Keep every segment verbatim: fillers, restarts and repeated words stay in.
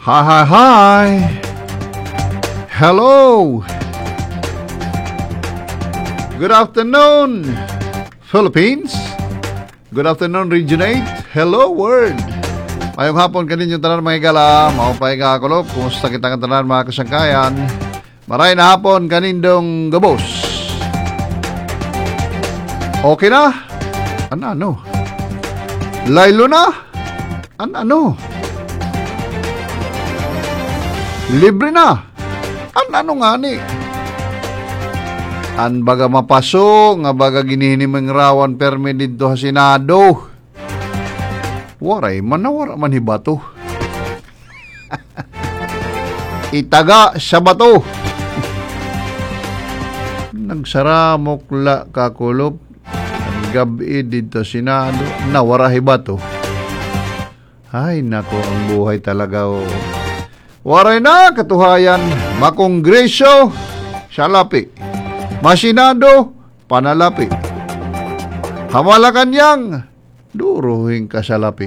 Hi, hi, hi! Hello! Good afternoon, Philippines! Good afternoon, Region eight! Hello, world! Mayong hapon kaninyong tanan mga igala, maupay ka kulop, kumusta kita ka tanan mga kasangkayan? Maray na hapon kanindong gabos. Okay na? Ano, ano? Laylo na? Ano, ano? Libre na? Ano, ano nga ni? An baga mapaso, nga baga ginihinimang rawan permi dito sa Senado. Waray, manawara man hibato. Itaga sa bato. Nagsaramok la kakulop. Ang gabi dito sa Senado, nawara hibato. Ay, nako, ang buhay talaga o. Oh. Waray na katuhayan, makongresyo, salapi. Masinado, panalapi. Hamalakanyang, duruhing kasalapi.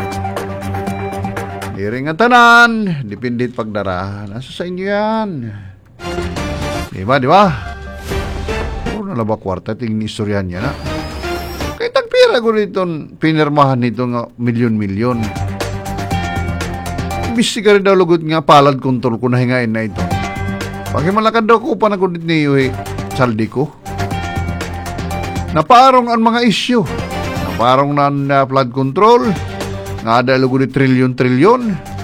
Diring ang tanan, dipindit pagdara. Nasa sa inyo yan. Diba, diba? Puro na ba kwarta, tingin istoryan niya na. Kahit ang pira ko nito, pinirmahan nito nga milyon-milyon. Bisi ka rin daw lugod nga palad kontrol ko na hingain na ito. Pakimalakad daw ko pa nagundit niyo eh, saldi ko. Naparong ang mga isyu. Naparong na uh, flood control. Nga ada lugod ni trilyon-trilyon.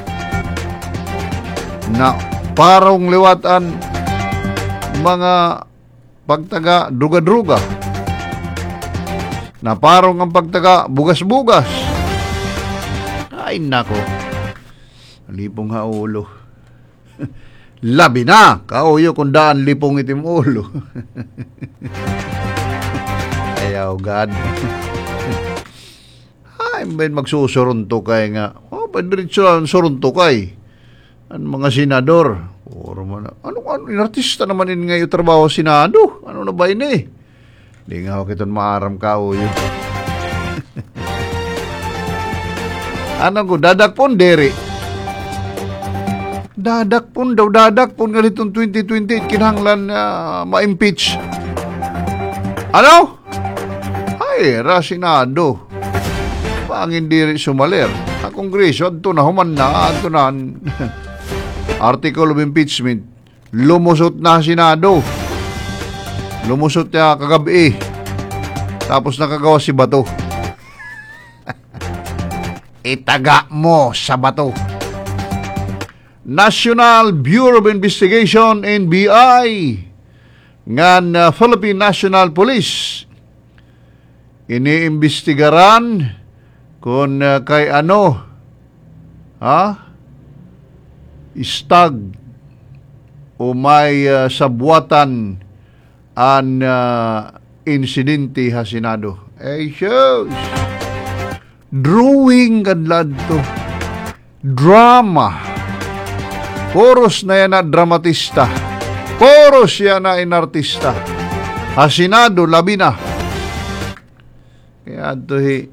Na parong liwatan mga pagtaga druga-druga. Na parong ang pagtaga bugas-bugas. Ay nako. Lipong ha ulo. Labi na, kauyo kung daan lipong itim ulo. Ayaw, God. Ay, may magsusurunto kay nga. Oh, padiritso lang surunto kay. Ang mga senador. Puro man. Ano, ano, inartista naman in ngayon trabaho senado. Ano na ba ini? Di nga ako kiton maaram kauyo. Ano ko, dadak pon, deri. Dadak pun daw, dadak pun nga ditong twenty twenty-eight kinahanglan uh, ma-impeach. Ano? Ay, ra Senado. Pangin diri sumaler. Ang Kongreso, adto na human na, adto na article of impeachment. Lumusot na Senado. Lumusot niya kagabi. Tapos nakagawa si Bato. Itaga mo sa Bato. National Bureau of Investigation, N B I, ngan uh, Philippine National Police, iniimbestigaran kung uh, kay ano, ha? Istag o may uh, sabwatan an uh, insidente ha Senado. Eh, shows. Drawing kadlad to. Drama. Poros na yan na dramatista. Poros yan na inartista. Hasinado, labi na. Kaya ito hi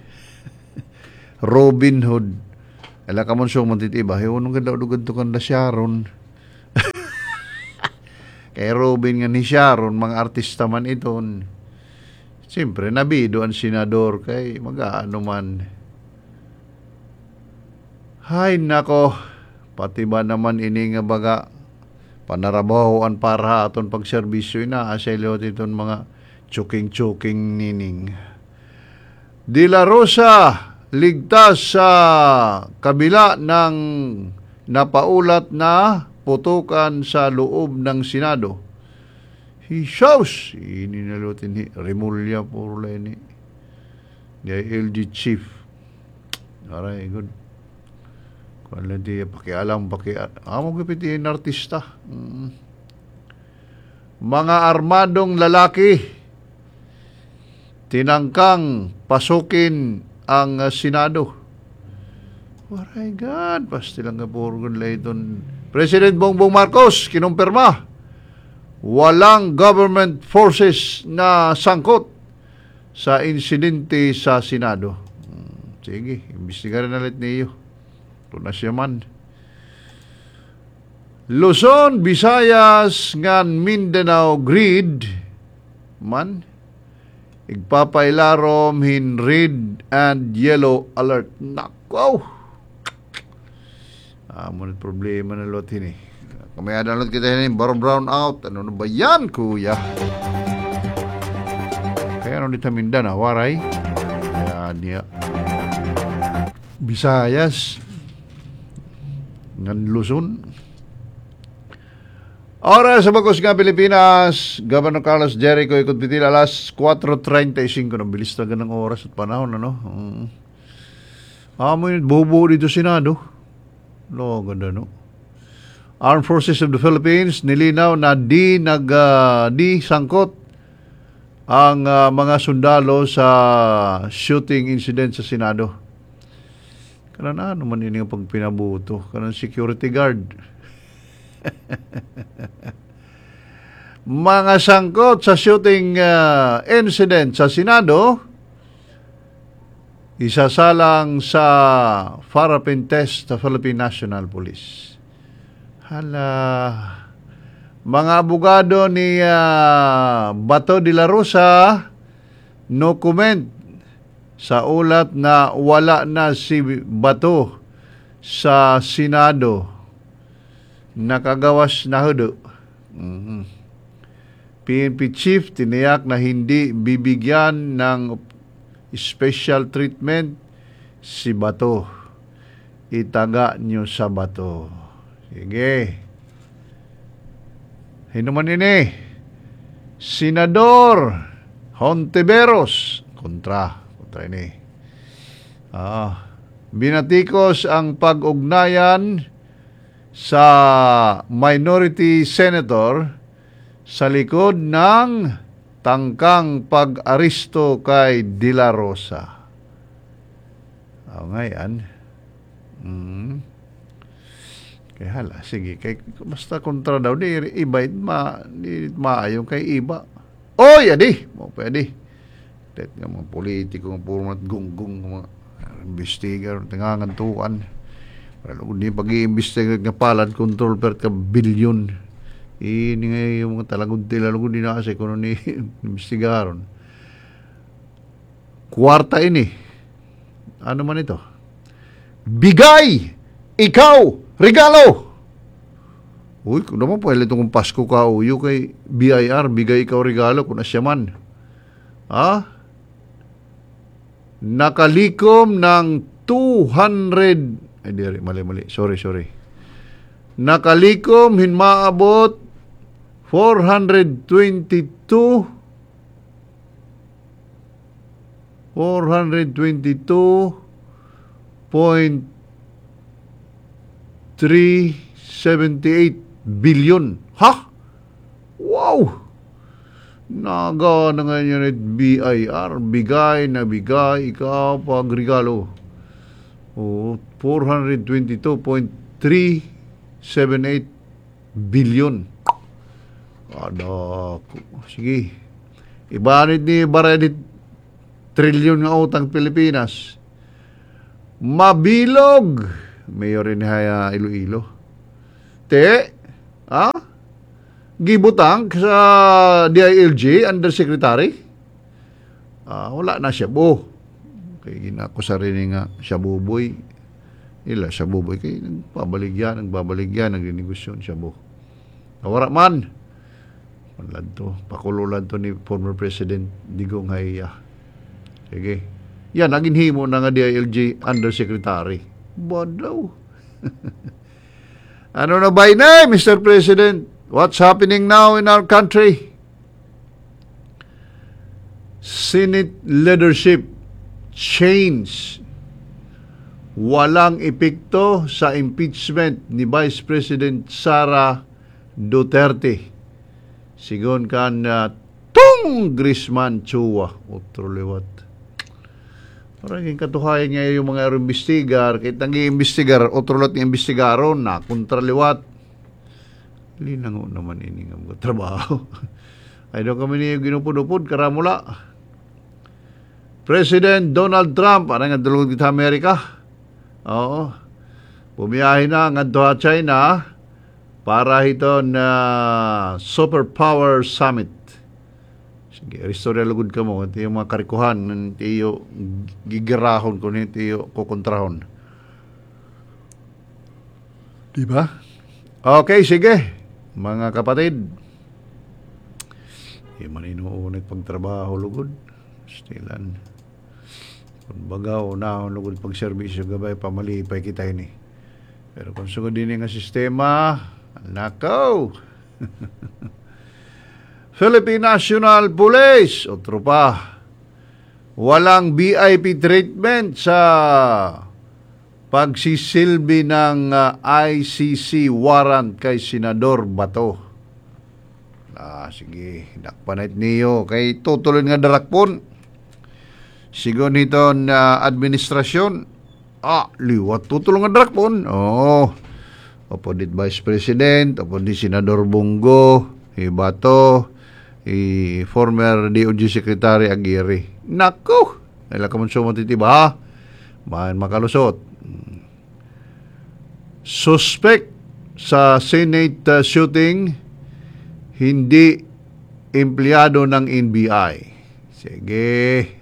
Robin Hood. Alam ka mo siya matitiba. Hiunong ganda ulugad to kanda Sharon. Kaya Robin nga ni Sharon, mga artista man iton. Siyempre, nabido ang senador. Kay mag-ano man. Hay nako. Pati ba naman ini nga baga panarabahoan para aton pagserbisyo na aselo titon mga choking-choking nining. De La Rosa ligtas sa kabila ng napaulat na putukan sa loob ng Senado. Hisaus ini nalutin ni Remulla puro ni the L G chief. Aray, good. Wala di pakialam, pakialam. Amo kipitin artista. Mm. Mga armadong lalaki tinangkang pasukin ang uh, Senado. Waray God, basta lang nga purgon layton. President Bongbong Marcos, kinumpirma. Walang government forces na sangkot sa insidente sa Senado. Hmm, sige, imbestigaran na ulit niyo. Ito na siya man. Luzon, Visayas, ngan Mindanao grid man igpapailarom hin red and yellow alert. Nakaw! Ah, munit problema na lot ini. Kamaya lot kita ini brown brown out. Ano na ba yan, kuya? Kaya ano dito Mindanao, waray? Kaya niya. Visayas, ngan Luzon. Oras sa Bagos nga Pilipinas, Governor Carlos Jericho ikot pitil alas four thirty-five. Nang bilis na ganang oras at panahon, ano? Um, Amo yun, bubuo dito Senado. No, ganda, no? Armed Forces of the Philippines, nilinaw na di nag, uh, di sangkot ang uh, mga sundalo sa shooting incident sa Senado. Kanan ano man yun yung pag pinabuto? Kanan security guard. Mga sangkot sa shooting uh, incident sa Senado, isasalang sa Philippine test sa Philippine National Police. Hala, mga abogado ni uh, Bato de la Rosa no comment sa ulat na wala na si Bato sa Senado. Nakagawas na hudo. Mm-hmm. P N P chief tiniyak na hindi bibigyan ng special treatment si Bato. Itaga nyo sa Bato. Sige. Hinuman ini. Senador Hontiveros. Kontra. Kontra ini. Ah, binatikos ang pag-ugnayan sa minority senator sa likod ng tangkang pag-aristo kay De La Rosa. O ngayon, mm, kaya hala, sige, kay, basta kontra daw, di iba, ma, di maayong kay iba. Oy, adi, mo pwede. Tet nga mga politiko, mga puro mga gunggong, mga investigar, tingangantuan. Pero kung di pag-i-imbestigar nga palad control per ka bilyon. Ini nga yung mga talagod tila kung di na kasi kung ni imbestigaron. Kwarta ini. Ano man ito? Bigay! Ikaw! Regalo! Uy, kung naman pwede itong Pasko ka uyo kay B I R, bigay ikaw regalo kung asya man. Ha? Nakalikom ng two hundred ay, di, mali, mali. Sorry, sorry. Nakalikom, hinmaabot, four hundred twenty-two, four hundred twenty-two point three seven eight billion. Ha? Wow! Naga na ngayon at B I R, bigay na bigay, ikaw pag regalo. Oh, four hundred twenty-two point three seven eight billion. Ada, sige. Ibanit ni Baradit trilyon nga utang Pilipinas. Mabilog. Mayor ni Haya Iloilo. Te, ha? Gibutang sa D I L G, Undersecretary. Ah, wala na siya. Oh. Kaya ginako sa rin nga siya buboy. Ila siya buboy. Kaya nagpabaligyan, nagbabaligyan, nagrinegosyon siya bu. Nawara man. Panlad to. Pakululad to ni former President Digong Haya. Sige. Yan, naging himo na nga D I L G Undersecretary. Badaw. Ano na ba na, Mister President? What's happening now in our country? Senate leadership change. Walang epekto sa impeachment ni Vice President Sara Duterte. Sigon kan uh, Tung Grisman Chua. Otro liwat. Parang yung katuhayan niya yung mga imbestigar. Kahit nang i-imbestigar, otro lot ng imbestigaron na kontraliwat. Linango naman ini nga mga trabaho. Ay doon kami niyo ginupudupod, karamula. President Donald Trump, ano nga dalawang dito Amerika? Oo. Bumiyahin na nga doha China para ito na Superpower Summit. Sige, restorya lugod ka mo. Ito yung mga karikuhan. Ito yung gigirahon ko. Ito yung kukontrahon. Diba? Okay, sige. Mga kapatid. Hindi man inuunit pagtrabaho lugod. Stilan. Kung baga, unahon lugod pag servisyo gabay, pamalipay kita ini. Pero kung sugod din nga sistema, nakaw! Philippine National Police, otro pa, walang V I P treatment sa pagsisilbi ng uh, I C C warrant kay Senador Bato. Ah, sige, dakpanait niyo. Kay tutuloy nga darakpon. Sigon nito na uh, administrasyon. Ah, liwat tutulong nga darakpon. Oh, opo dit Vice President, opo di Senador Bongo, eh, Bato, eh, former D O G Secretary Aguirre. Nako, nila ka man sumatitiba ha. Mahan makalusot. Suspect sa Senate uh, shooting, hindi empleyado ng N B I. Sige.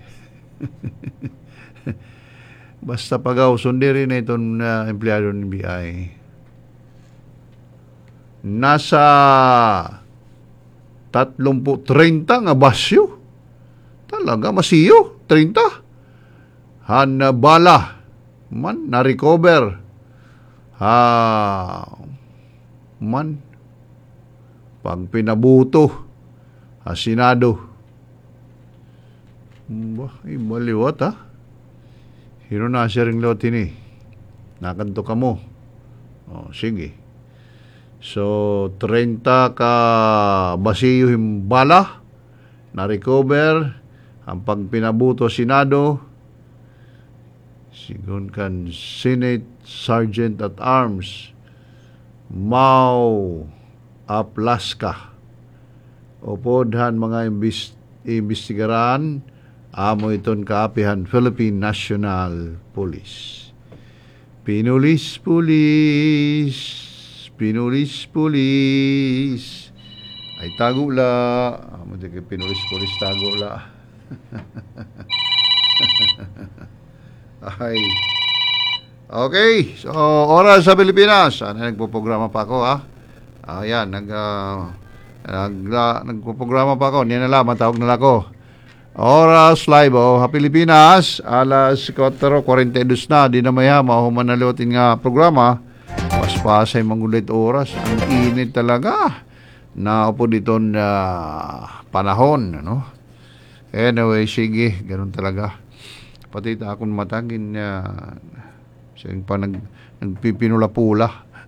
Basta pagaw, sundiri na itong uh, empleyado ng N B I. Nasa tatlumpu, treinta nga basyo. Talaga, masiyo. treinta. Han uh, bala. Man, na-recover. Ha, man, pag pinabuto, ha, Senado. Bah, ibaliwat ha. Hino na siya rin lot ini. Nakanto ka mo. O, sige. So, treinta ka basiyo himbala, na-recover, ang pagpinabuto Senado, sigun kan Senate Sergeant at Arms, Mau Aplaska. Opodhan mga imbis, imbestigaran, amo iton kaapihan Philippine National Police. Pinulis Police, Pinulis Police. Ay tago la. Amo di kay Pinulis Police tago la. Ay. Okay, so oras sa Pilipinas. Ano, nagpo-programa pa ako ha. Ayan, nag uh, nag uh, nagpo-programa pa ako. Niya na lang, matawag na lang ako. Oras live o ha Pilipinas, alas kwatro kuwarenta y dos na, di na maya mahuman na liwatin nga programa. Paspasay mangulit oras, ang init talaga na upo dito na panahon, ano? Anyway, sige, ganun talaga. Pati akong matagin na uh, siyang pa nag, nagpipinula-pula.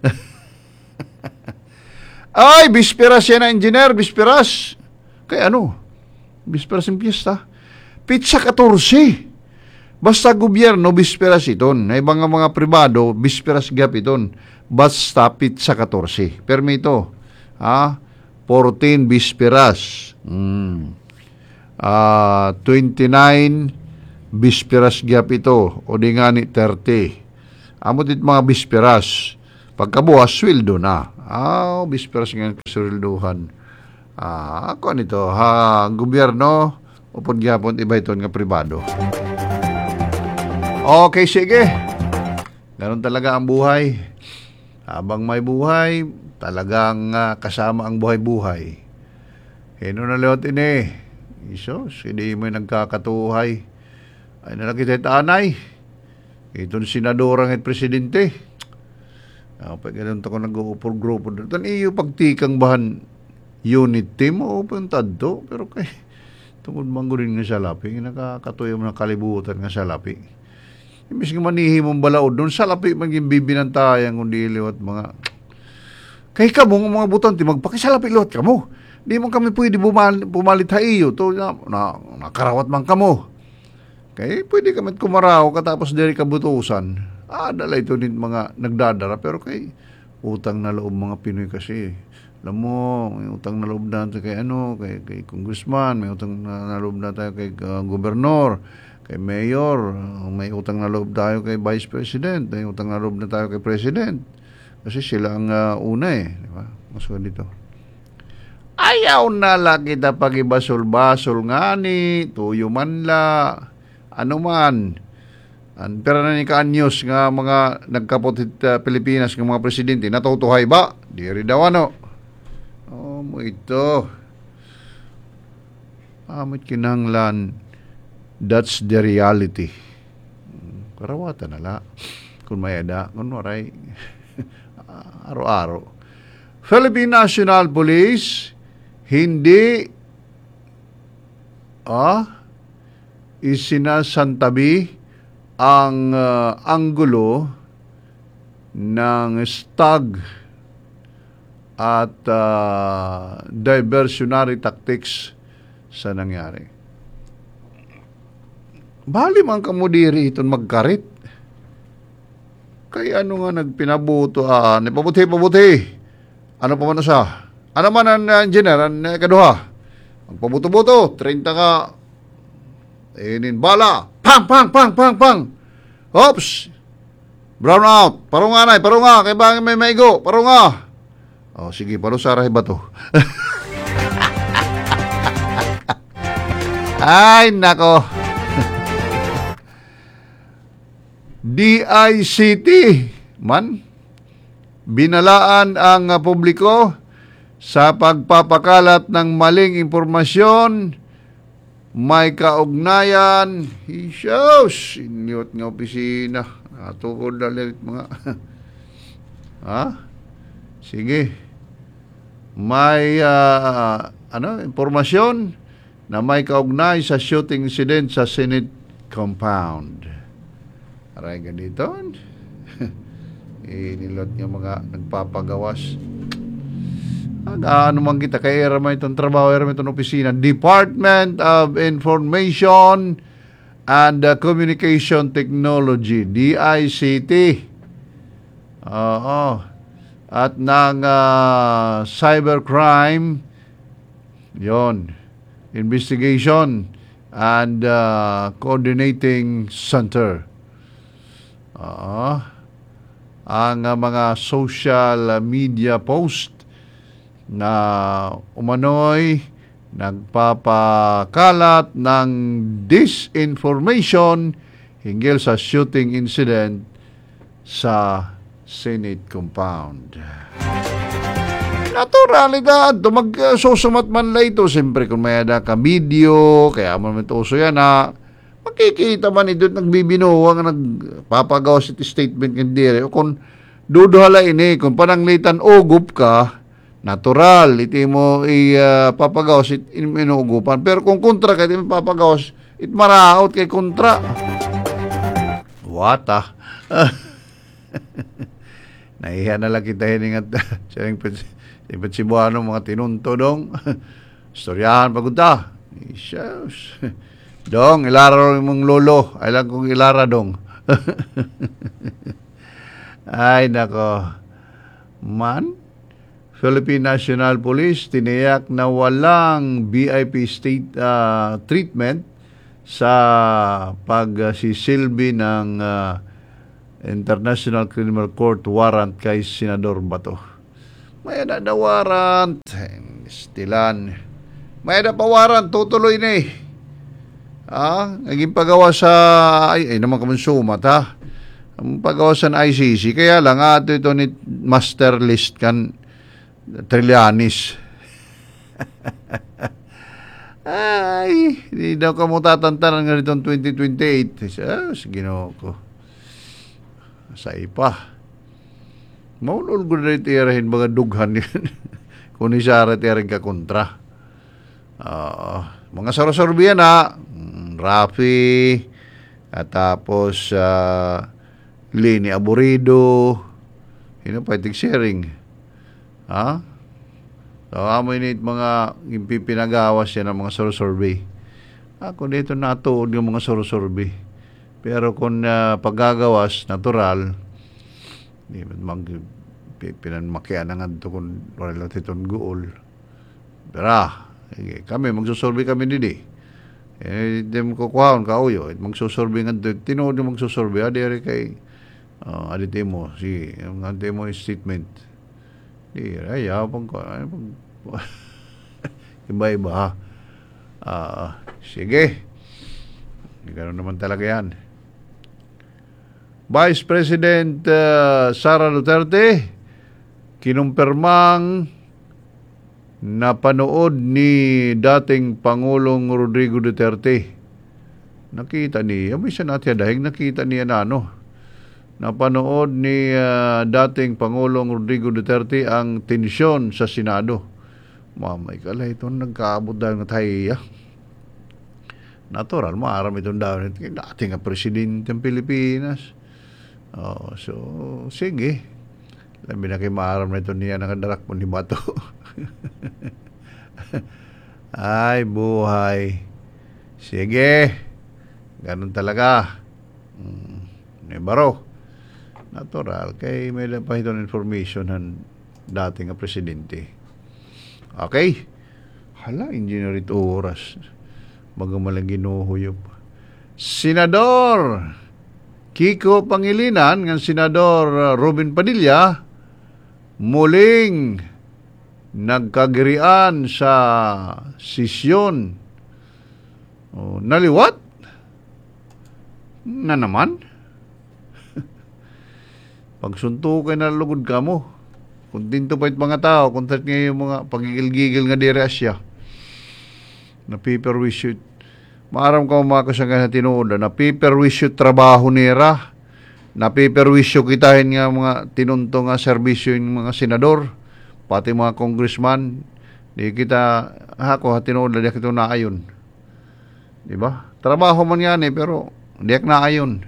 Ay, bisperas yan na engineer, bisperas. Kaya ano? Bisperas yung piyesta. Pizza fourteen. Basta gobyerno, bisperas iton. Ay mga mga pribado, bisperas gap iton. Basta pizza fourteen. Permito. Ha? fourteen bisperas. Hmm. Uh, twenty-nine bisperas gap ito. O di nga ni thirty. Amo dit mga bisperas. Pagkabuhas, sweldo na. Ah, bisperas nga kasulduhan. Ah, ako nito, ha, gobyerno, upod gyapon iba ito nga pribado. Okay, sige. Ganun talaga ang buhay. Habang may buhay, talagang uh, kasama ang buhay-buhay. Hino na lewat ini. Isos, hindi mo nagkakatuhay. Ay nalakita tanay. Itong senador ang presidente. Ah, pag ganun to ko nag-uupor grupo. Ito iyo pagtikang bahan unit team o puntad to. Pero kay tungkol manggurin nga salapi. Nakakatuyo mo ng kalibutan nga salapi. Imbis nga manihi mong balaod doon, salapi maging bibinantayan kundi liwat mga kay ka mo mga butante magpakisalapi liwat ka mo. Di mo kami pwede bumal, pumalit ha iyo. To, na, na, nakarawat man ka mo. Kay pwede kami kumaraw katapos diri kabutusan. Ah, dala ito din mga nagdadara. Pero kay utang na loob mga Pinoy kasi. Alam mo, may utang na loob na tayo kay ano, kay, kay congressman, may utang na, na loob na tayo kay uh, gobernador, kay mayor, uh, may utang na loob tayo kay vice president, may utang na loob na tayo kay president. Kasi sila ang uh, una eh. Di ba? Masuk dito. Ayaw na lang kita pagibasol-basol nga ni, tuyo man la, ano man. An pero na ni kaanyos nga mga nagkapotit uh, Pilipinas ng mga presidente, natutuhay ba? Di rin daw ano. Oh, mo ito. Amit kinanglan. That's the reality. Karawatan na la. Kung may ada, kung waray, aro-aro. Philippine National Police, hindi ah, isinasantabi ang uh, anggulo ng stag at uh, diversionary tactics sa nangyari. Bali man kamo diri iton magkarit. Kay ano nga nagpinabuto ah, pabuti pabuti. Ano pa man sa? Ano man ang uh, engineer ang uh, kaduha? Ang pabuto-buto, thirty ka inin bala. Pang pang pang pang pang. Oops. Brown out. Parunga na, parunga kay bang may maigo, parunga. Oh, sige, parusara ba to? Ay, nako. D I C T man binalaan ang uh, publiko sa pagpapakalat ng maling impormasyon may kaugnayan hisos inyot nga opisina natukod na lilit mga ha sige may uh, ano impormasyon na may kaugnay sa shooting incident sa Senate compound. Aray ganito. Inilot nga mga nagpapagawas. Ano man kita kay era man itong trabaho, era man itong opisina. Department of Information and uh, Communication Technology, D I C T. Oo. At ng uh, cybercrime, yon, investigation and uh, coordinating center. Uh, ang uh, mga social media post na umano'y nagpapakalat ng disinformation hinggil sa shooting incident sa Senate compound. Naturalidad, magsusumat man la ito. Siyempre kung may ada ka video, kaya mo naman ito uso yan na makikita man ito nagbibinuwa nga nagpapagawa sa statement ng dire. O kung duduhala ini, kung pananglitan ogup ka, natural, iti mo ipapagawa sa inuugupan. Pero kung kontra ka, iti mo papagawa, it maraot kay kontra. Wata. Nahiya na lang kita hiningat siyang Sibuano mga tinunto dong. Storyahan pagunta. Isyos. Dong, ilara mong lolo. Ay lang kong ilara dong. Ay, nako. Man, Philippine National Police tiniyak na walang V I P state uh, treatment sa pagsisilbi ng uh, International Criminal Court warrant kay Senador Bato. May na na warrant. Stilan. May na pa warrant. Tutuloy na eh. Ah, naging pagawa sa ay, ay naman kamonsumat ha. Ang pagawa sa I C C. Kaya lang ato ito ni master list kan Trillanes. Ay, hindi daw ka mo tatantanan nga nitong twenty twenty-eight. Ah, sige no ko. Sa ipa. Maulol ko na itirahin mga dughan yan. Kung isara itirahin ka kontra. Uh, mga sarasorbiyan ha. Rafi. At tapos uh, Lini Aburido. Yun pa itig sharing. Ha? So, amoy nit mga pinagawas yan ng mga sarasorbi. Ako dito natuod yung mga sarasorbi. Pero kung uh, paggagawas, natural, di mag pinanmakyan na nga ito kung wala itong guol. Pero ah, kami, magsusolve kami didi. Eh, di mo kukuhaon ka uyo. Magsusolve nga ito. Tinood yung magsusolve. Ah, di kay Uh, adite mo, si, ang ante mo yung statement. Di, ay, yapang ko. Ay, iba-iba ha. Uh, sige. Ganoon naman talaga yan. Vice President uh, Sara Duterte, kinumpirmang napanood ni dating Pangulong Rodrigo Duterte. Nakita niya, may siya natin dahil nakita niya na ano, napanood ni uh, dating Pangulong Rodrigo Duterte ang tensyon sa Senado. Mamay kala ito, nagkaabot dahil ng tahiya. Natural, maaram itong dahil dating ang presidente ng Pilipinas. Oh, so, sige. Labi na kayo maaram na ito niya nakadarak mo ni Bato. Ay, buhay. Sige. Ganun talaga. Hmm. Baro. Natural. Kay may lapahitong information ng dating presidente. Okay. Hala, engineer ito oras. Magamalang ginuhuyop. Senador Kiko Pangilinan ng Senador Robin Padilla muling nagkagirian sa sesyon. Oh, naliwat na naman. Pagsuntukan na lugod ka mo. Kung dinto pa it mga tao, kung tat nga yung mga pagigil-gigil nga dire asya. Na paper wish maaram ka umakasanggan na tinuod na paper wish trabaho nira. Na paper wish kitahin nga mga tinunto nga serbisyo yung mga senador, pati mga congressman. Di kita hako tinuod na ito naayon. Di ba? Trabaho man yan eh, pero di ak naayon.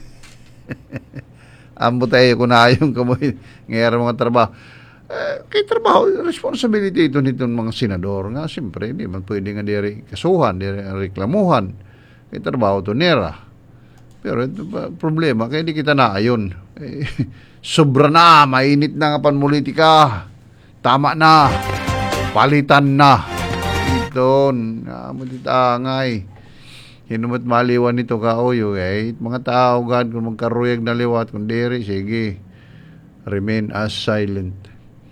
Ambo tayo kung naayon ka mo ngayon mga trabaho. Eh, kay trabaho, responsibility ito nitong mga senador nga, siyempre, hindi man pwede nga diri kasuhan, diri reklamuhan. Kay trabaho to nera. Pero ito ba, problema, kaya di kita naayon. Eh, sobra na, mainit na nga panpolitika. Tama na. Palitan na. Ito, na, matitangay. Hinumat maliwan nito ka, oyo, eh. Mga tao, God, kung magkaruyag na liwat, kung diri, sige, remain as silent.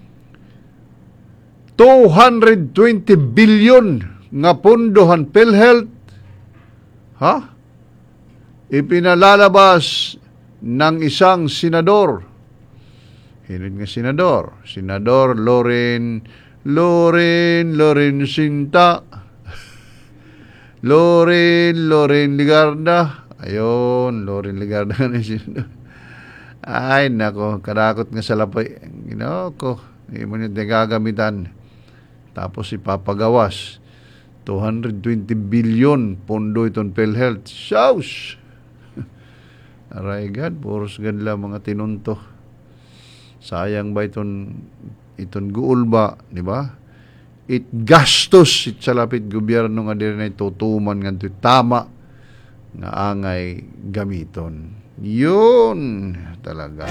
two hundred twenty billion nga pundohan PhilHealth ha ipinalalabas ng isang senador. Hinid nga senador, Senador Loren Loren Loren Sinta Loren Loren Ligarda. Ayon, Loren Ligarda na senador. Ay nako, kadakot nga sa lapay. Ginoo, hindi mo nito gagamitan. Tapos ipapagawas. two hundred twenty billion pondo itong PhilHealth. Shaus! Aray God, puros ganla mga tinunto. Sayang ba itong itong guul ba, di ba? It gastos it sa lapit gobyerno nga din na itutuman nga ito tama nga angay gamiton. Yun talaga.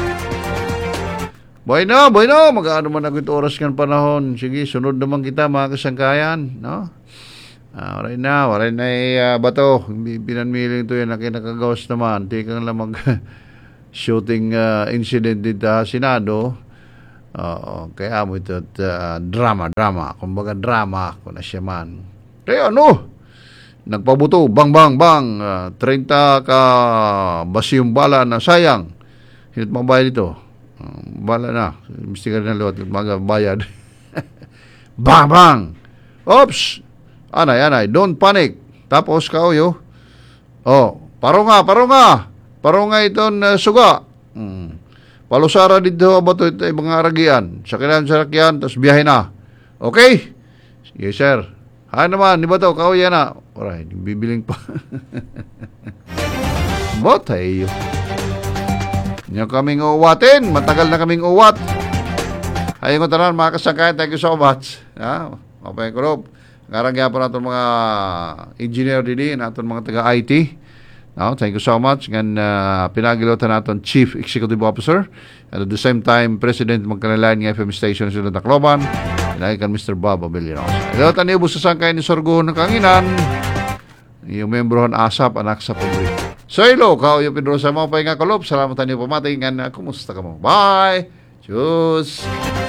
Boy no, boy no, mag-ano man ako ito oras kan panahon. Sige, sunod naman kita mga kasangkayan, no? Uh, right now, right na uh, bato, pinanmiling ito yan na kinakagawas naman. Di kang lang mag-shooting uh, incident dito sa Senado. Uh, kaya mo ito uh, drama, drama. Kumbaga drama, kung na siya man. Kaya ano? Nagpabuto, bang, bang, bang. Uh, thirty ka basiyong bala na sayang. Hinit mga bayad ito. Bala na. Mistikan na lewat. Mga bayad. Bang, bang. Oops. Anay, anay. Don't panic. Tapos kauyo. Oh, paro nga, paro nga. Paro nga iton uh, suga. Hmm. Palusara dito ba ito ito mga aragian. Sakinan sa rakyan, tapos biyahe na. Okay? Sige, sir. Ha naman, di ba ito? Kauya na. Alright, bibiling pa. Botay. Nyo kaming uwatin. Matagal na kaming uwat. Ayun ko tanan, mga kasangkayan. Thank you so much. Ha? Okay, group. Ngarang po natin mga engineer din, natin mga taga-I T. No, thank you so much. Ngan uh, pinagilotan natin Chief Executive Officer. And at the same time, President magkanilayan ng F M station sa Tacloban. Ilagay kan Mister Bob Abilinos. Ilotan niyo, busa sangkayan ni Sorgo ng Kanginan. Yung membrohan asap, anak sa paborito. So hello, kao yung Pedro sa mga pahinga kolob. Salamat tayo pamatingan. Kumusta ka mo? Bye! Tschüss!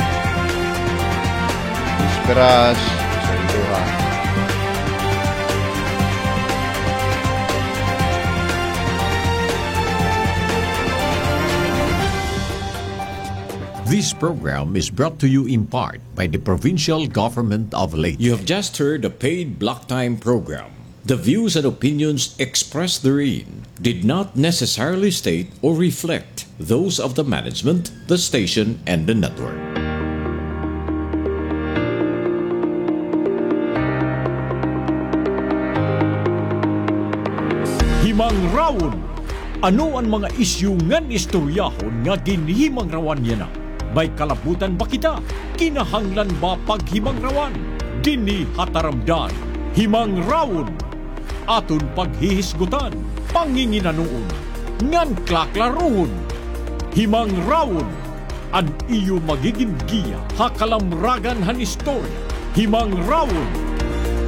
Esperas. Sa ito ha. This program is brought to you in part by the Provincial Government of Leyte. You have just heard a paid block time program. The views and opinions expressed therein did not necessarily state or reflect those of the management, the station, and the network. Himang rawon! Ano ang mga isyu ngan istoryahon nga ginhimang rawan niya na? May kalabutan ba kita? Kinahanglan ba paghimang rawan? Dini hataramdan, himang rawon! Aton paghihisgutan, panginginanoon, ngan klaklaroon, himang rawon! An iyo magiging giya, hakalamragan han istorya, himang rawon!